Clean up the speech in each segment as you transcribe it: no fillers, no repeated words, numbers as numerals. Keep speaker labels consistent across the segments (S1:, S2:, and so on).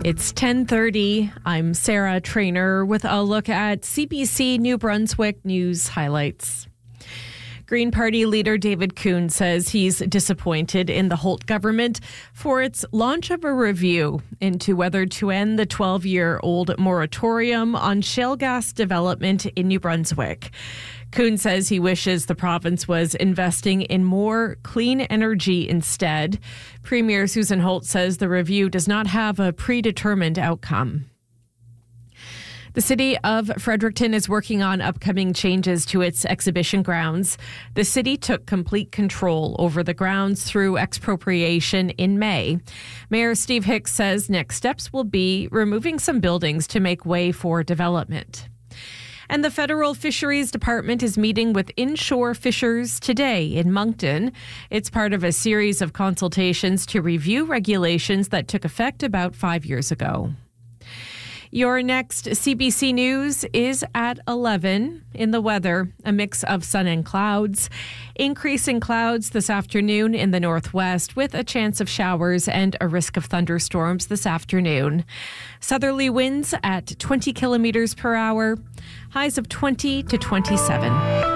S1: It's 10:30. I'm Sarah Trainer with a look at CBC New Brunswick news highlights. Green Party leader David Coon says he's disappointed in the Holt government for its launch of a review into whether to end the 12-year-old moratorium on shale gas development in New Brunswick. Coon says he wishes the province was investing in more clean energy instead. Premier Susan Holt says the review does not have a predetermined outcome. The city of Fredericton is working on upcoming changes to its exhibition grounds. The city took complete control over the grounds through expropriation in May. Mayor Steve Hicks says next steps will be removing some buildings to make way for development. And the Federal Fisheries Department is meeting with inshore fishers today in Moncton. It's part of a series of consultations to review regulations that took effect about 5 years ago. Your next CBC News is at 11. In the weather, a mix of sun and clouds. Increasing clouds this afternoon in the northwest with a chance of showers and a risk of thunderstorms this afternoon. Southerly winds at 20 kilometers per hour. Highs of 20 to 27.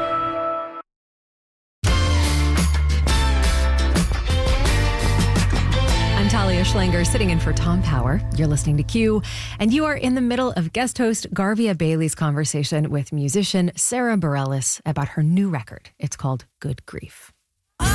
S2: Talia Schlanger sitting in for Tom Power. You're listening to Q, and you are in the middle of guest host Garvia Bailey's conversation with musician Sarah Bareilles about her new record. It's called Good Grief.